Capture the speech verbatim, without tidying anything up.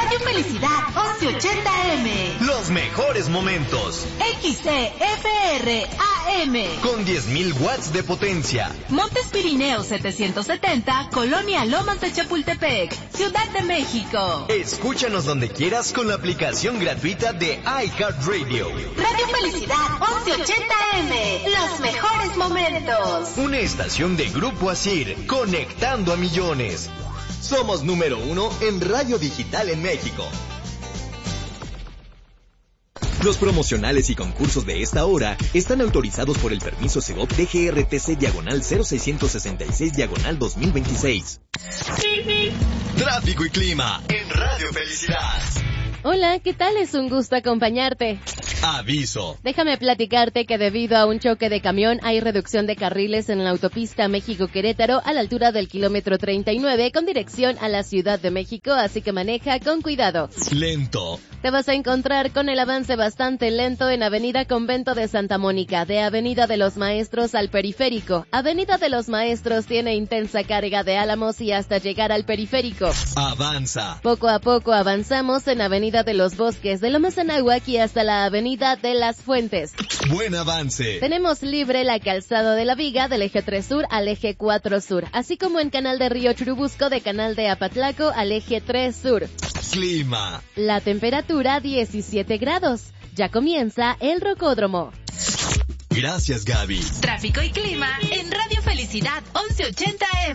Radio Felicidad once ochenta eme. Los mejores momentos. X C F R A M. Con diez mil watts de potencia. Montes Pirineos setecientos setenta, Colonia Lomas de Chapultepec, Ciudad de México. Escúchanos donde quieras con la aplicación gratuita de iHeartRadio. Radio Felicidad once ochenta eme. Los mejores momentos. Una estación de Grupo Asir, conectando a millones. Somos número uno en radio digital en México. Los promocionales y concursos de esta hora están autorizados por el permiso Segov D G R T C diagonal cero seiscientos sesenta y seis diagonal dos mil veintiséis. Tráfico y clima en Radio Felicidad. Hola, ¿qué tal? Es un gusto acompañarte. Aviso. Déjame platicarte que debido a un choque de camión hay reducción de carriles en la autopista México-Querétaro a la altura del kilómetro treinta y nueve con dirección a la Ciudad de México, así que maneja con cuidado. Lento. Te vas a encontrar con el avance bastante lento en Avenida Convento de Santa Mónica, de Avenida de los Maestros al Periférico. Avenida de los Maestros tiene intensa carga de Álamos y hasta llegar al Periférico. Avanza. Poco a poco avanzamos en Avenida de los Bosques, de Lomas Anáhuac y hasta la Avenida de las Fuentes. Buen avance. Tenemos libre la calzada de la Viga del eje tres sur al eje cuatro sur, así como en Canal de Río Churubusco de Canal de Apatlaco al eje tres sur. Clima. La temperatura diecisiete grados. Ya comienza el Rocódromo. Gracias, Gaby. Tráfico y clima en Radio Felicidad once ochenta eme.